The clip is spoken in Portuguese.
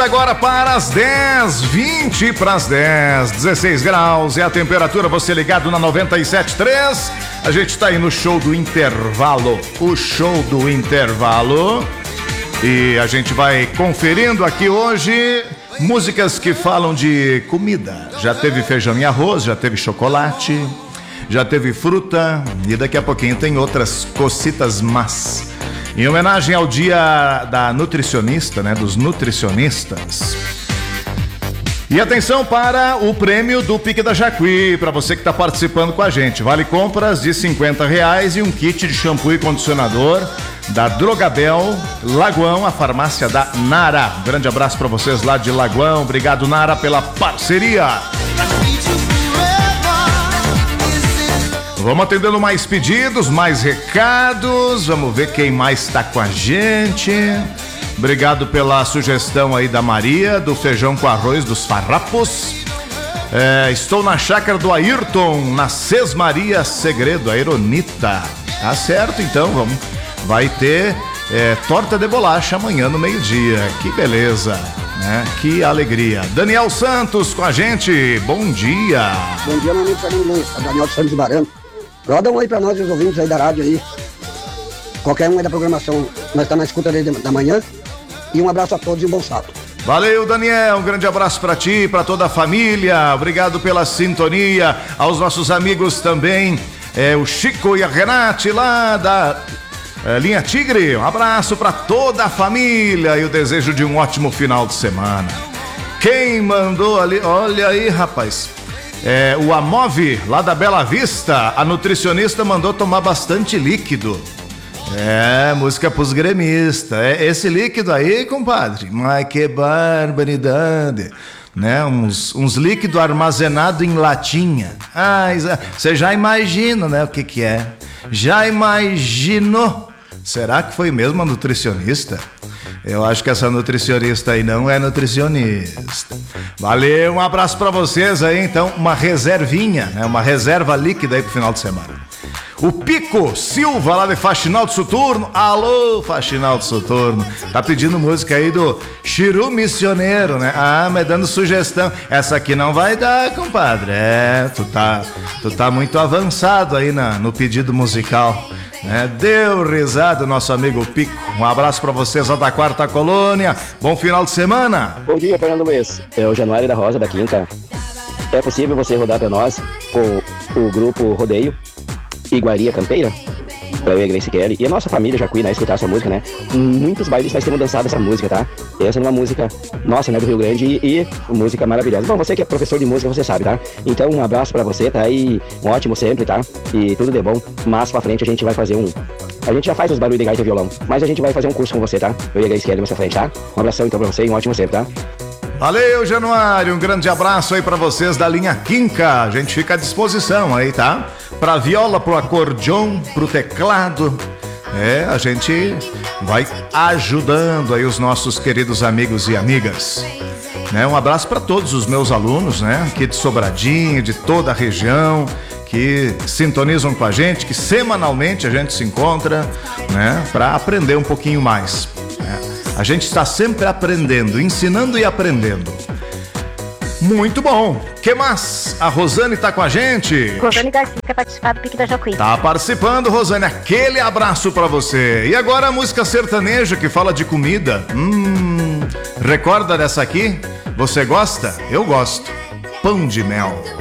Agora para as 10, 20 para as 10, 16 graus é a temperatura, você ligado na 97.3. A gente está aí no show do intervalo, o show do intervalo. E a gente vai conferindo aqui hoje músicas que falam de comida. Já teve feijão e arroz, já teve chocolate, já teve fruta e daqui a pouquinho tem outras cocitas más. Em homenagem ao dia da nutricionista, né, dos nutricionistas. E atenção para o prêmio do Pique da Jacuí, para você que está participando com a gente. Vale compras de R$50 e um kit de shampoo e condicionador da Drogabel Lagoão, a farmácia da Nara. Um grande abraço para vocês lá de Lagoão. Obrigado, Nara, pela parceria. Vamos atendendo mais pedidos, mais recados. Vamos ver quem mais está com a gente. Obrigado pela sugestão aí da Maria, do feijão com arroz dos farrapos. Estou na chácara do Ayrton, na Sesmaria Segredo, a Ironita. Tá certo, então, vai ter torta de bolacha amanhã no meio-dia. Que beleza, né? Que alegria. Daniel Santos com a gente, bom dia. Bom dia, meu amigo Fernando Luiz, Daniel Santos de Barão. Roda um aí pra nós, os ouvintes aí da rádio aí. Qualquer um aí da programação, nós estamos na escuta desde da manhã. E um abraço a todos e um bom sábado. Valeu, Daniel, um grande abraço pra ti, pra toda a família. Obrigado pela sintonia, aos nossos amigos também, o Chico e a Renate lá da Linha Tigre. Um abraço pra toda a família e o desejo de um ótimo final de semana. Quem mandou ali, olha aí, rapaz, o Amove, lá da Bela Vista, a nutricionista mandou tomar bastante líquido. Música pros gremistas. Esse líquido aí, compadre, mas que barbaridade, né? Uns líquidos armazenados em latinha. Você já imagina, né, o que é? Já imaginou? Será que foi mesmo a nutricionista? Eu acho que essa nutricionista aí não é nutricionista. Valeu, um abraço pra vocês aí, então, uma reservinha, né? Uma reserva líquida aí pro final de semana. O Pico Silva, lá de Faxinal do Soturno. Alô, Faxinal do Soturno. Tá pedindo música aí do Chiru Missioneiro, né? Mas dando sugestão. Essa aqui não vai dar, compadre. Tu tá muito avançado aí no pedido musical. Deu risada o nosso amigo Pico. Um abraço pra vocês lá da Quarta Colônia. Bom final de semana. Bom dia, Fernando Luiz. É o Januário da Rosa da Quinta. É possível você rodar pra nós o grupo Rodeio Iguaria Campeira? Pra eu e a Grace Kelly e a nossa família Jacuí, né, escutar essa música, né? Muitos bailes nós temos dançado essa música, tá? Essa é uma música nossa, né, do Rio Grande e música maravilhosa. Bom, você que é professor de música, você sabe, tá? Então, um abraço pra você, tá? E um ótimo sempre, tá? E tudo de bom. Mas pra frente a gente vai fazer a gente já faz os barulhos de gaita e violão, mas a gente vai fazer um curso com você, tá? Eu e a Grace Kelly nessa frente, tá? Um abração então pra você e um ótimo sempre, tá? Valeu, Januário, um grande abraço aí pra vocês da linha Quinca. A gente fica à disposição aí, tá? Pra viola, pro acordeon, pro teclado. A gente vai ajudando aí os nossos queridos amigos e amigas. Um abraço pra todos os meus alunos, né? Aqui de Sobradinho, de toda a região, que sintonizam com a gente, que semanalmente a gente se encontra, né? Pra aprender um pouquinho mais. A gente está sempre aprendendo, ensinando e aprendendo. Muito bom. Que mais? A Rosane está com a gente. Rosane Garcia quer participar do Pique da Jacuí. Tá participando, Rosane. Aquele abraço para você. E agora a música sertaneja que fala de comida. Recorda dessa aqui? Você gosta? Eu gosto. Pão de mel.